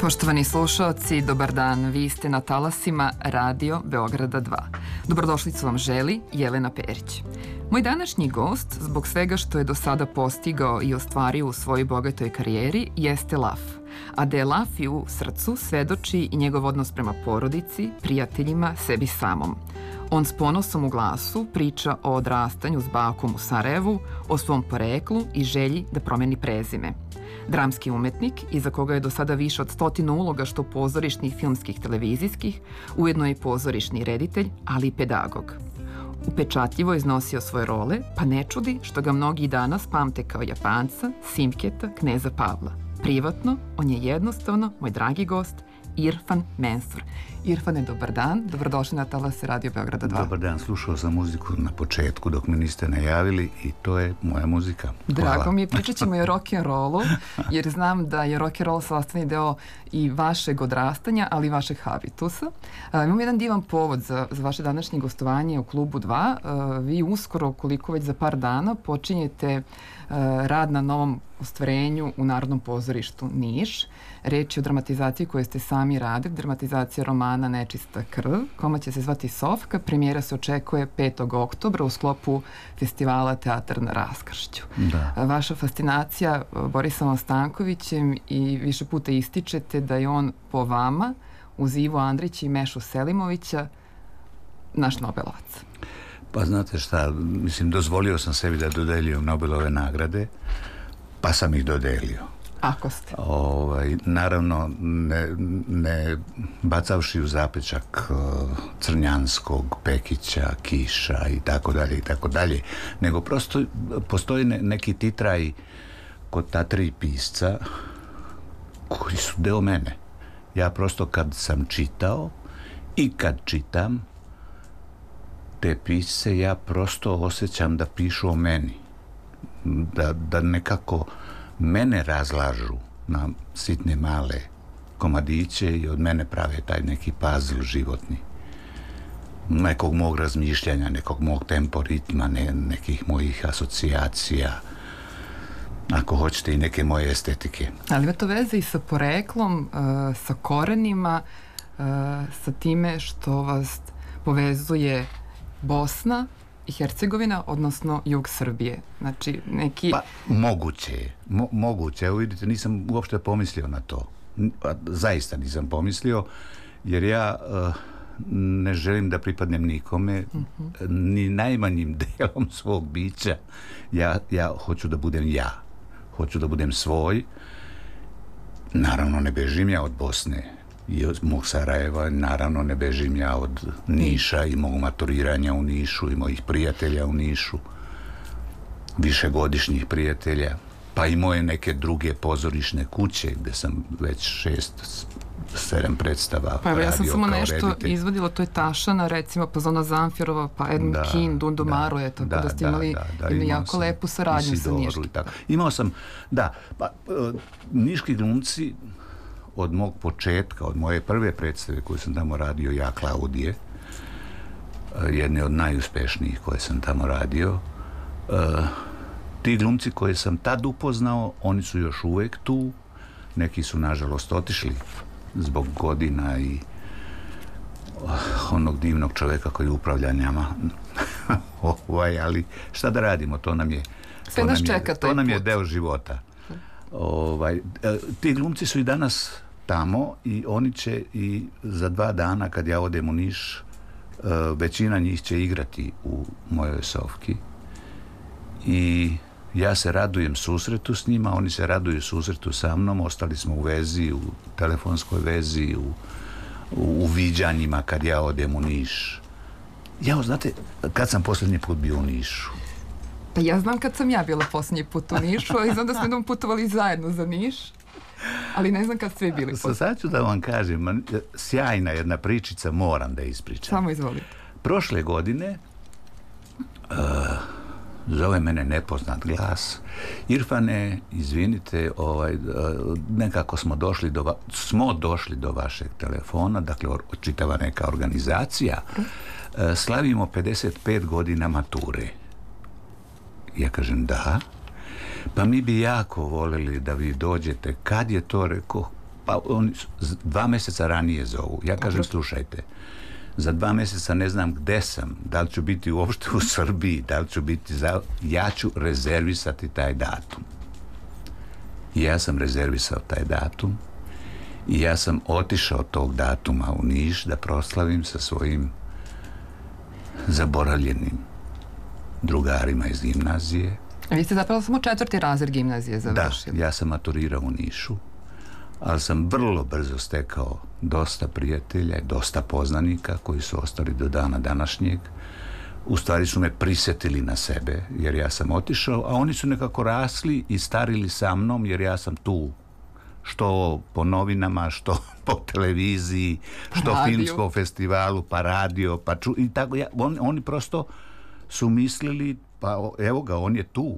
Poštovani slušaoci, dobar dan. Vi ste na talasima Radio Beograda 2. Dobrodošli su vam želi Jelena Perić. Moj današnji gost, zbog svega što je do sada postigao i ostvario u svojoj bogatoj karijeri, jeste Laf. A da je Laf i u srcu svedoči i njegov odnos prema porodici, prijateljima, sebi samom. On s ponosom u glasu priča o odrastanju s bakom u Sarajevu, o svom poreklu i želji da promeni prezime. Dramski umetnik, iza koga je do sada više od 100 uloga što pozorišnih, filmskih, televizijskih, ujedno je i pozorišni reditelj, ali i pedagog. Upečatljivo iznosio svoje role, pa ne čudi što ga mnogi danas pamte kao Japanca, Simketa, kneza Pavla. Privatno, on je jednostavno moj dragi gost, Irfan Mensur. Irfane, dobar dan. Dobrodošli na talase Radio Beograda 2. Dobar dan. Slušao sam muziku na početku dok me niste najavili i to je moja muzika. Drago mi je. Pričat ćemo i o rock'n'rollu, jer znam da je rock'n'roll sastavni deo i vašeg odrastanja, ali i vašeg habitusa. Imamo jedan divan povod za vaše današnje gostovanje u Klubu 2. Vi uskoro, koliko već za par dana, počinjete rad na novom ostvarenju u Narodnom pozorištu Niš. Reč je o dramatizaciji koju ste sami radili, dramatizacija romana Nečista krv. Komad će se zvati Sofka. Premijera se očekuje 5. oktobra u sklopu festivala Teatar na raskršću. Da. Vaša fascinacija Borisom Stankovićem i više puta ističete da je on po vama, uz Ivo Andrića i Mešu Selimovića, naš Nobelovac. Pa znate šta, mislim, dozvolio sam sebi da dodeljujem Nobelove nagrade, pa sam ih dodelio. Ako ste. Naravno, ne bacavši u zapečak Crnjanskog, Pekića, Kiša i tako dalje, nego prosto postoji neki titraj kod ta tri pisca koji su deo mene. Ja prosto kad sam čitao i kad čitam te pisce, ja prosto osjećam da pišu o meni. Da nekako mene razlažu na sitne male komadiće i od mene prave taj neki puzzle životni. Nekog mog razmišljanja, nekog mog temporitma, nekih mojih asocijacija, ako hoćete i neke moje estetike. Ali ima to veze i sa poreklom, sa korenima, sa time što vas povezuje Bosna i Hercegovina, odnosno jug Srbije. Znači, neki... Pa, moguće. Evo vidite, nisam uopšte pomislio na to. Zaista nisam pomislio, jer ja ne želim da pripadnem nikome, ni najmanjim delom svog bića. Ja hoću da budem ja. Hoću da budem svoj. Naravno, ne bežim ja od Bosne i od mog Sarajeva, naravno ne bežim ja od Niša i mog maturiranja u Nišu i mojih prijatelja u Nišu, višegodišnjih prijatelja, pa i moje neke druge pozorišne kuće gde sam već 6-7 predstava pa radio ja sam samo nešto reditelj. Izvodila, to je Tašana, recimo, pa Zona Zamfirova, pa Edmund Kin, Dundo Maro, tako da ste imali jednu jako lepu saradnju sa Niškim. Imao sam, niški glumci od mog početka, od moje prve predstave koju sam tamo radio, ja Klaudije, jedne od najuspešnijih koje sam tamo radio, ti glumci koje sam tad upoznao, oni su još uvek tu, neki su nažalost otišli zbog godina i onog divnog čoveka koji upravlja njama. Ali šta da radimo, to nam je deo života. Ti glumci su i danas tamo i oni će i za 2 dana kad ja odem u Niš, većina njih će igrati u mojoj Sofki i ja se radujem susretu s njima, oni se raduju susretu sa mnom, ostali smo u vezi, u telefonskoj vezi, u viđanjima kad ja odem u Niš. Znate, kad sam posljednji put bio u Nišu? Pa ja znam kad sam ja bila posljednji put u Nišu, ali znam da smo jednom putovali zajedno za Niš, ali ne znam kad ste bili posljednji. Sad ću da vam kažem, sjajna jedna pričica, moram da ispričam. Samo izvolite. Prošle godine zove mene nepoznat glas. Irfane, izvinite, nekako smo došli do vašeg telefona, dakle čitava neka organizacija, slavimo 55 godina mature. Ja kažem da, pa mi bi jako voleli da vi dođete. Kad je to, rekao, Pa oni 2 mjeseca ranije zovu. Ja kažem, slušajte, za 2 mjeseca ne znam gde sam, da li ću biti uopšte u Srbiji, da li ću biti ja ću rezervisati taj datum. I ja sam rezervisao taj datum i ja sam otišao tog datuma u Niš da proslavim sa svojim zaboravljenim drugarima iz gimnazije. Vi ste zapravo samo 4. razred gimnazije završili. Da, ja sam maturirao u Nišu, ali sam vrlo brzo stekao dosta prijatelja i dosta poznanika koji su ostali do dana današnjeg. U stvari su me prisjetili na sebe, jer ja sam otišao, a oni su nekako rasli i starili sa mnom, jer ja sam tu. Što po novinama, što po televiziji, što filmskom festivalu, pa radio, pa i tako. Oni prosto su mislili, pa evo ga, on je tu.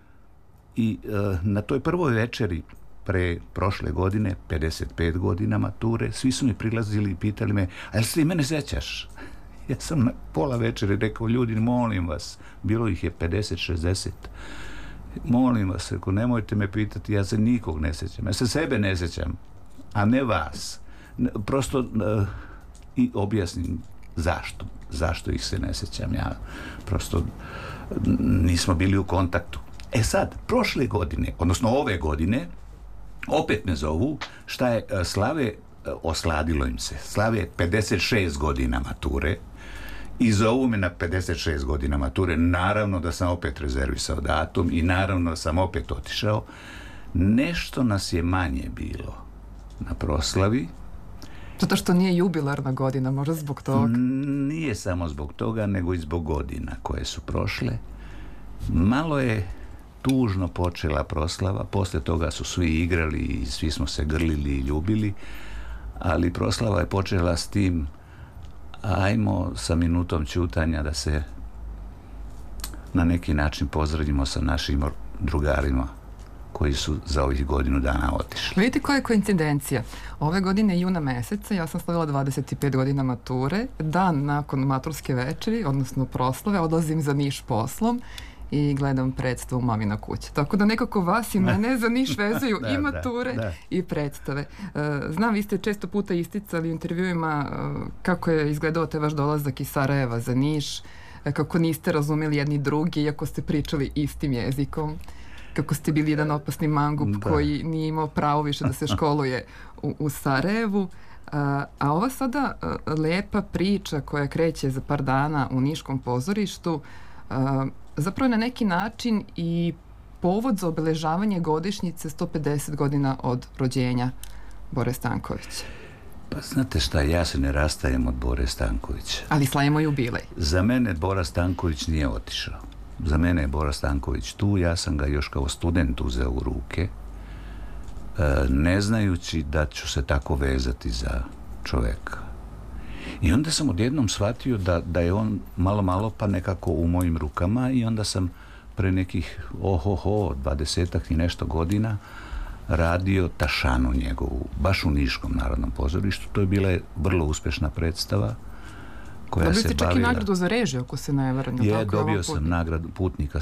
I na toj prvoj večeri pre prošle godine, 55 godina mature, svi su mi prilazili i pitali me, a jel se ti mene sećaš? Ja sam na pola večeri rekao, ljudi, molim vas, bilo ih je 50-60, molim vas, rekao, nemojte me pitati, ja se nikog ne sećam, ja se sebe ne sećam, a ne vas. Prosto i objasnim zašto ih se ne sećam, ja prosto nismo bili u kontaktu. E sad, prošle godine, odnosno ove godine, opet me zovu, šta je, slave, osladilo im se, slave 56 godina mature i zovu me na 56 godina mature. Naravno da sam opet rezervisao datum i naravno da sam opet otišao. Nešto nas je manje bilo na proslavi. Zato što nije jubilarna godina, možda zbog toga? Nije samo zbog toga, nego i zbog godina koje su prošle. Malo je tužno počela proslava, posle toga su svi igrali i svi smo se grlili i ljubili, ali proslava je počela s tim, ajmo sa minutom ćutanja da se na neki način pozdravimo sa našim drugarima koji su za ovih godinu dana otišli. Vidite koja je koincidencija. Ove godine juna meseca ja sam slavila 25 godina mature, dan nakon maturske večeri, odnosno proslave, odlazim za Niš poslom i gledam predstavu Mamina kuća. Tako da nekako vas i mene za Niš vezuju i mature i predstave. Znam, vi ste često puta isticali u intervjuima kako je izgledao te vaš dolazak iz Sarajeva za Niš, kako niste razumeli jedni drugi, iako ste pričali istim jezikom, kako ste bili jedan opasni mangup koji nije imao pravo više da se školuje u Sarajevu. A ova sada lepa priča koja kreće za par dana u Niškom pozorištu zapravo na neki način i povod za obeležavanje godišnjice 150 godina od rođenja Bore Stankovića. Pa znate šta, ja se ne rastajem od Bore Stankovića. Ali slavimo jubilej. Za mene Bora Stanković nije otišao. Za mene je Bora Stanković tu, ja sam ga još kao student uzeo u ruke, ne znajući da ću se tako vezati za čoveka. I onda sam odjednom shvatio da je on malo pa nekako u mojim rukama i onda sam pre nekih 20-ak i nešto godina radio Tašanu njegovu, baš u Niškom narodnom pozorištu. To je bila vrlo uspješna predstava koja se bavila... Dobili ste čak i nagradu za režiju, ako se ne varam. Dobio sam nagradu, putnika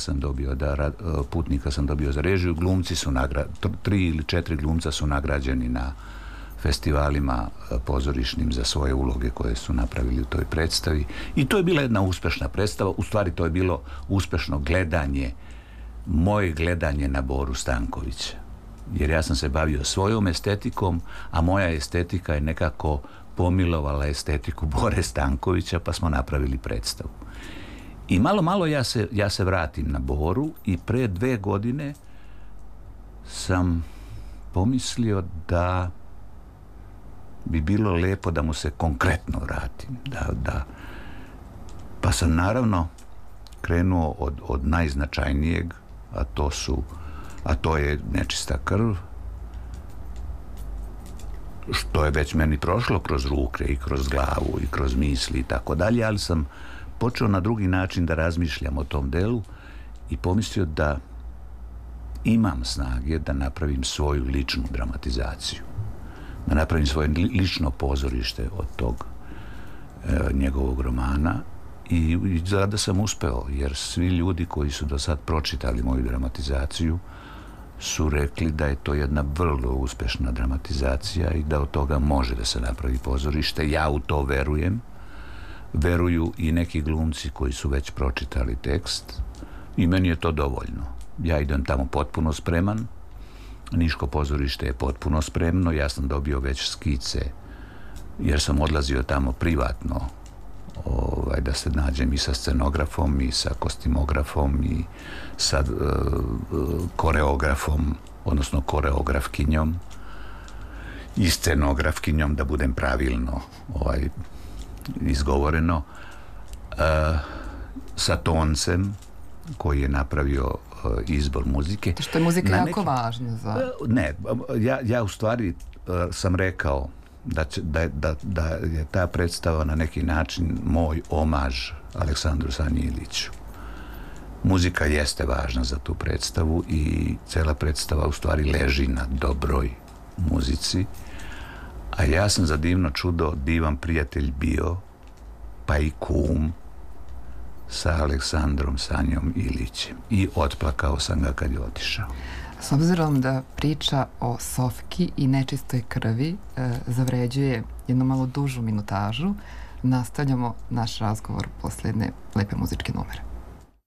sam dobio za režiju, glumci su 3 ili 4 glumca su nagrađeni na festivalima pozorišnim za svoje uloge koje su napravili u toj predstavi. I to je bila jedna uspešna predstava, u stvari to je bilo uspešno moje gledanje na Boru Stankovića. Jer ja sam se bavio svojom estetikom, a moja estetika je nekako pomilovala estetiku Bore Stankovića, pa smo napravili predstavu. I malo ja se vratim na Boru i pre 2 godine sam pomislio da bi bilo lepo da mu se konkretno vratim. Pa sam naravno krenuo od najznačajnijeg, a to je Nečista krv, što je već meni prošlo kroz ruke i kroz glavu i kroz misli i tako dalje, ali sam počeo na drugi način da razmišljam o tom delu i pomislio da imam snage da napravim svoju ličnu dramatizaciju, da napravim svoje lično pozorište od tog njegovog romana i da sam uspeo, jer svi ljudi koji su do sad pročitali moju dramatizaciju su rekli da je to jedna vrlo uspešna dramatizacija i da od toga može da se napravi pozorište. Ja u to verujem. Veruju i neki glumci koji su već pročitali tekst i meni je to dovoljno. Ja idem tamo potpuno spreman, Niško pozorište je potpuno spremno, ja sam dobio već skice jer sam odlazio tamo privatno da se nađem i sa scenografom i sa kostimografom i sa koreografom, odnosno koreografkinjom i scenografkinjom, da budem pravilno izgovoreno, sa toncem koji je napravio izbor muzike. Što je muzika jako važna za... Ne, ja u stvari sam rekao da je ta predstava na neki način moj omaž Aleksandru Sanji Iliću. Muzika jeste važna za tu predstavu i cela predstava u stvari leži na dobroj muzici, a ja sam za divno čudo divan prijatelj bio, pa i kum sa Aleksandrom Sanjom Ilićem i otplakao sam ga kad je otišao. S obzirom da priča o Sofki i nečistoj krvi zavređuje jednu malo dužu minutažu, nastavljamo naš razgovor posle jedne lepe muzičke numere.